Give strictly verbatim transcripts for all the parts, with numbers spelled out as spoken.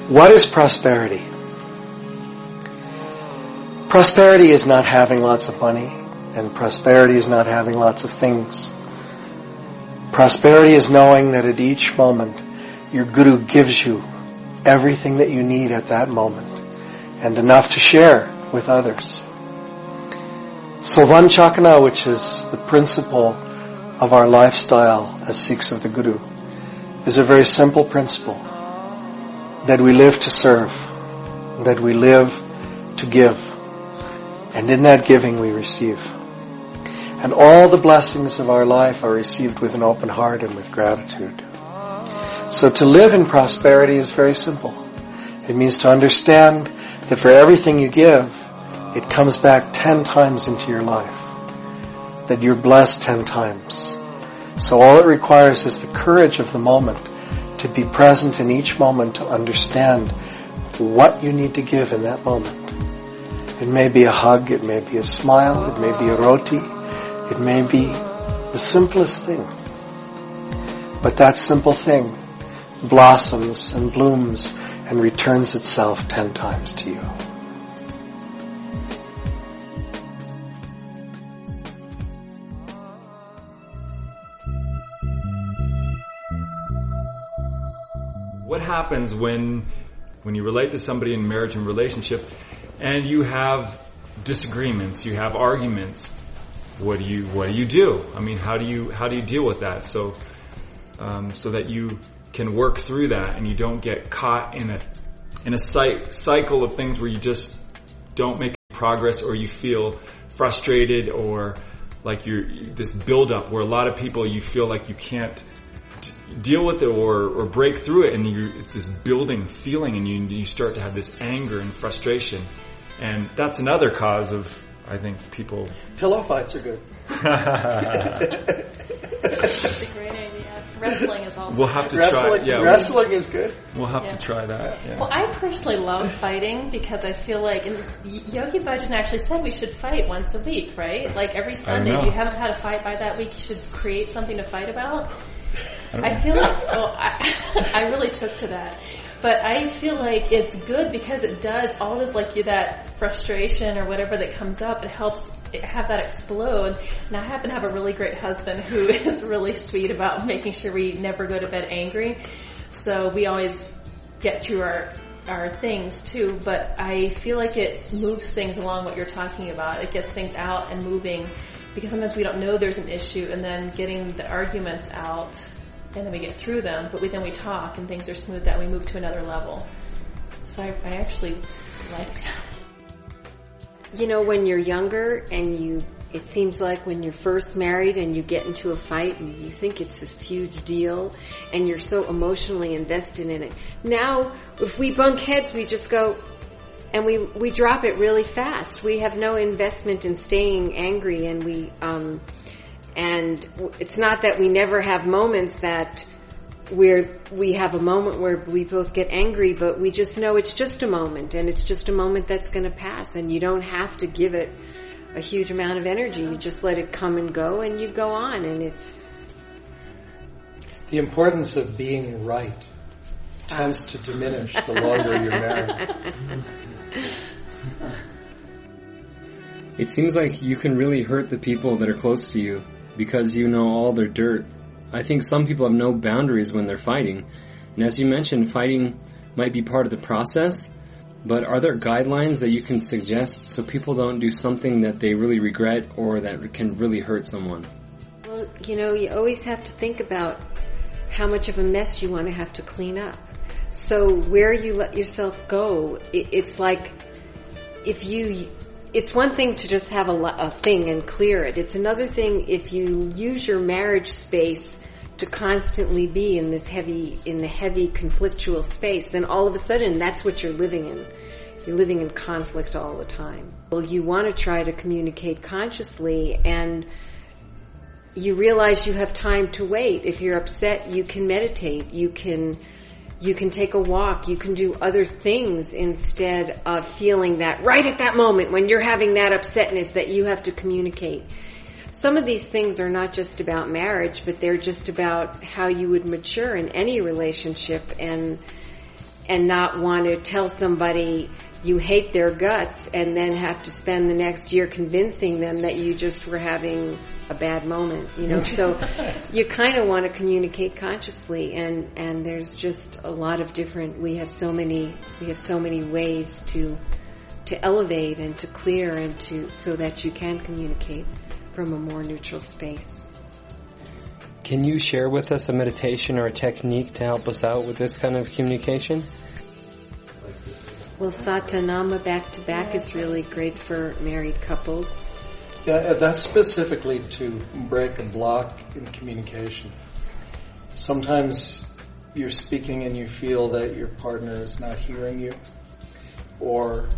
What is prosperity? Prosperity is not having lots of money, and prosperity is not having lots of things. Prosperity is knowing that at each moment your Guru gives you everything that you need at that moment, and enough to share with others. So Vanchakana, which is the principle of our lifestyle as Sikhs of the Guru, is a very simple principle, that we live to serve, that we live to give, and in that giving we receive. And all the blessings of our life are received with an open heart and with gratitude. So to live in prosperity is very simple. It means to understand that for everything you give, it comes back ten times into your life. That you're blessed ten times. So all it requires is the courage of the moment to be present in each moment, to understand what you need to give in that moment. It may be a hug, it may be a smile, it may be a roti, it may be the simplest thing. But that simple thing blossoms and blooms and returns itself ten times to you. What happens when when you relate to somebody in marriage and relationship and you have disagreements, you have arguments? What do you what do you do? I mean, how do you how do you deal with that so um, so that you can work through that and you don't get caught in a in a cycle of things where you just don't make progress, or you feel frustrated, or like you're this build-up where a lot of people, you feel like you can't deal with it or, or break through it, and you, it's this building feeling, and you, you start to have this anger and frustration. And that's another cause of, I think, people... Pillow fights are good. That's a great idea. Wrestling is also We'll have to wrestling, try. Yeah, wrestling is good. We'll have yeah. to try that. Yeah. Well, I personally love fighting because I feel like, and Yogi Bhajan actually said we should fight once a week, right? Like every Sunday, if you haven't had a fight by that week, you should create something to fight about. I, I feel like, well, I, I really took to that. But I feel like it's good because it does all this, like you, that frustration or whatever that comes up, it helps it have that explode. And I happen to have a really great husband who is really sweet about making sure we never go to bed angry. So we always get through our our things too. But I feel like it moves things along what you're talking about. It gets things out and moving, because sometimes we don't know there's an issue, and then getting the arguments out, and then we get through them, but we, then we talk and things are smoothed out and we move to another level. So I, I actually like that. You know, when you're younger and you, it seems like when you're first married and you get into a fight and you think it's this huge deal and you're so emotionally invested in it. Now, if we bunk heads, we just go and we, we drop it really fast. We have no investment in staying angry, and we, um, And it's not that we never have moments that where we have a moment where we both get angry, but we just know it's just a moment, and it's just a moment that's going to pass, and you don't have to give it a huge amount of energy. You just let it come and go, and you go on. And it. The importance of being right tends to diminish the longer you're married. It seems like you can really hurt the people that are close to you because you know all their dirt. I think some people have no boundaries when they're fighting. And as you mentioned, fighting might be part of the process, but are there guidelines that you can suggest so people don't do something that they really regret or that can really hurt someone? Well, you know, you always have to think about how much of a mess you want to have to clean up. So where you let yourself go, it, it's like if you... It's one thing to just have a, a thing and clear it. It's another thing if you use your marriage space to constantly be in this heavy, in the heavy conflictual space, then all of a sudden that's what you're living in. You're living in conflict all the time. Well, you want to try to communicate consciously, and you realize you have time to wait. If you're upset, you can meditate. You can You can take a walk. You can do other things instead of feeling that right at that moment when you're having that upsetness that you have to communicate. Some of these things are not just about marriage, but they're just about how you would mature in any relationship. And and not want to tell somebody you hate their guts and then have to spend the next year convincing them that you just were having a bad moment, you know. So you kind of want to communicate consciously, and, and there's just a lot of different, we have so many, we have so many ways to, to elevate and to clear and to, so that you can communicate from a more neutral space. Can you share with us a meditation or a technique to help us out with this kind of communication? Well, Satanama back to back is really great for married couples. Yeah, that's specifically to break a block in communication. Sometimes you're speaking and you feel that your partner is not hearing you, or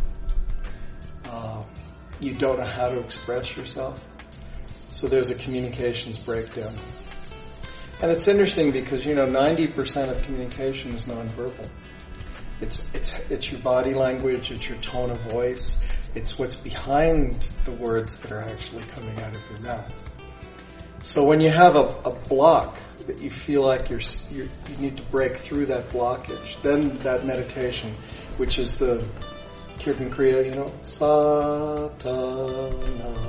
uh, you don't know how to express yourself. So there's a communications breakdown. And it's interesting because, you know, ninety percent of communication is nonverbal. It's, it's, it's your body language, it's your tone of voice, it's what's behind the words that are actually coming out of your mouth. So when you have a, a block that you feel like you're, you're, you need to break through that blockage, then that meditation, which is the Kirtan Kriya, you know, Satanama,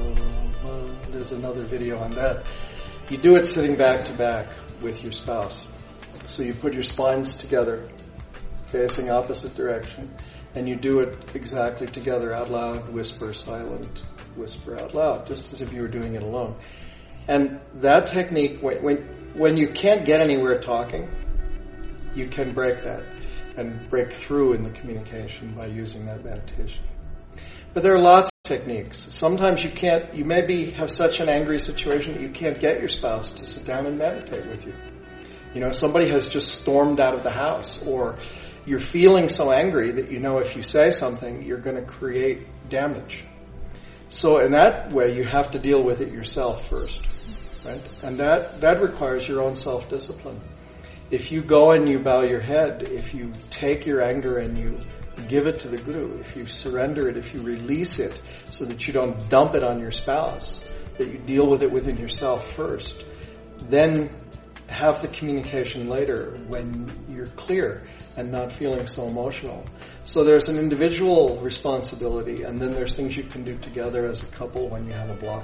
there's another video on that. You do it sitting back to back with your spouse. So you put your spines together, facing opposite direction, and you do it exactly together, out loud, whisper, silent, whisper out loud, just as if you were doing it alone. And that technique, when, when, when you can't get anywhere talking, you can break that and break through in the communication by using that meditation. But there are lots of techniques. Sometimes you can't, you maybe have such an angry situation that you can't get your spouse to sit down and meditate with you. You know, somebody has just stormed out of the house, or you're feeling so angry that you know if you say something, you're going to create damage. So in that way, you have to deal with it yourself first, right? And that, that requires your own self-discipline. If you go and you bow your head, if you take your anger and you give it to the Guru, if you surrender it, if you release it so that you don't dump it on your spouse, that you deal with it within yourself first, then have the communication later when you're clear and not feeling so emotional. So there's an individual responsibility, and then there's things you can do together as a couple when you have a block.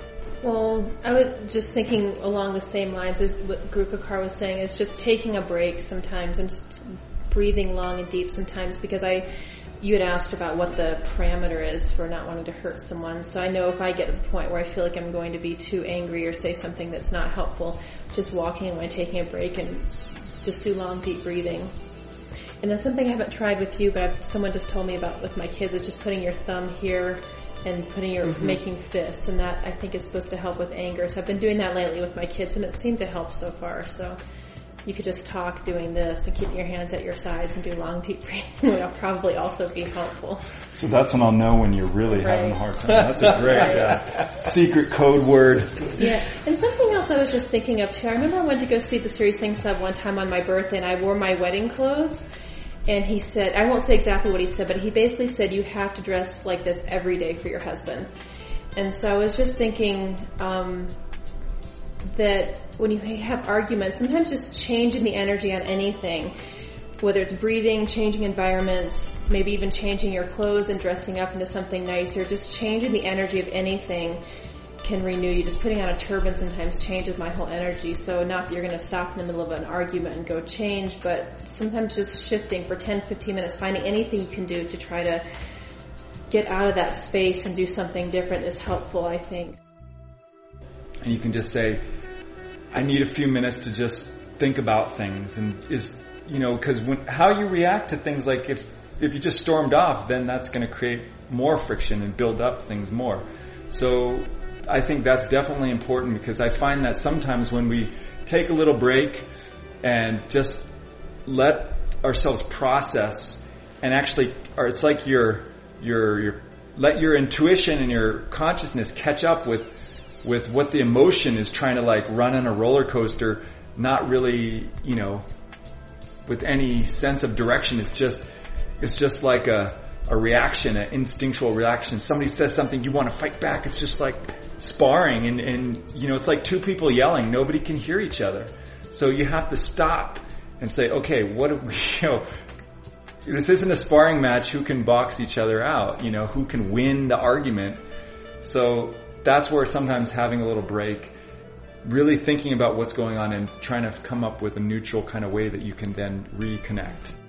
Well, I was just thinking along the same lines as what Guru Kakar was saying, is just taking a break sometimes and just breathing long and deep sometimes, because I, you had asked about what the parameter is for not wanting to hurt someone. So I know if I get to the point where I feel like I'm going to be too angry or say something that's not helpful, just walking away, taking a break, and just do long, deep breathing. And then something I haven't tried with you, but I've, someone just told me about with my kids, is just putting your thumb here and putting your, mm-hmm. making fists, and that I think is supposed to help with anger. So I've been doing that lately with my kids, and it seemed to help so far. So you could just talk doing this and keeping your hands at your sides and do long, deep breathing will probably also be helpful. So that's when I'll know when you're really right. having a hard time. That's a great uh, secret code word. Yeah, and something else I was just thinking of too. I remember I went to go see the Sri Singh Sab one time on my birthday, and I wore my wedding clothes. And he said, I won't say exactly what he said, but he basically said you have to dress like this every day for your husband. And so I was just thinking um, that when you have arguments, sometimes just changing the energy on anything, whether it's breathing, changing environments, maybe even changing your clothes and dressing up into something nicer, just changing the energy of anything can renew you. Just putting on a turban sometimes changes my whole energy. So not that you're going to stop in the middle of an argument and go change, but sometimes just shifting for ten, fifteen minutes, finding anything you can do to try to get out of that space and do something different is helpful, I think. And you can just say, I need a few minutes to just think about things, and is, you know, because when, how you react to things, like if, if you just stormed off, then that's going to create more friction and build up things more. So I think that's definitely important, because I find that sometimes when we take a little break and just let ourselves process, and actually, or it's like your, your, your, let your intuition and your consciousness catch up with, with what the emotion is trying to like run on a roller coaster, not really, you know, with any sense of direction. It's just, it's just like a, a reaction, an instinctual reaction. Somebody says something, you want to fight back. It's just like sparring, and, and, you know, it's like two people yelling. Nobody can hear each other. So you have to stop and say, okay, what do we, you know, this isn't a sparring match who can box each other out, you know, who can win the argument. So that's where sometimes having a little break, really thinking about what's going on and trying to come up with a neutral kind of way that you can then reconnect.